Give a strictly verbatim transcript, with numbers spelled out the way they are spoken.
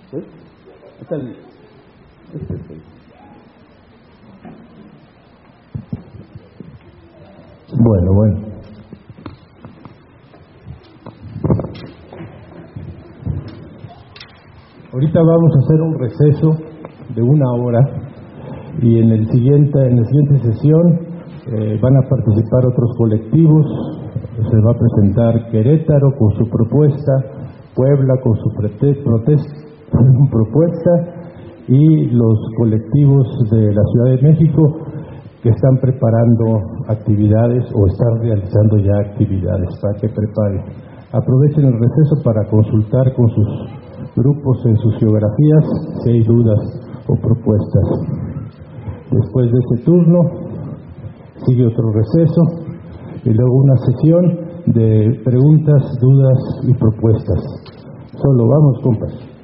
¿Sí? Está el, este es el. Bueno, bueno. Ahorita vamos a hacer un receso de una hora y en el siguiente, en la siguiente sesión eh, van a participar otros colectivos. Se va a presentar Querétaro con su propuesta, Puebla con su prete- protesta, propuesta y los colectivos de la Ciudad de México que están preparando actividades o están realizando ya actividades para que preparen. Aprovechen el receso para consultar con sus grupos en sus geografías si hay dudas o propuestas. Después de ese turno sigue otro receso y luego una sesión de preguntas, dudas y propuestas. Solo vamos, compas.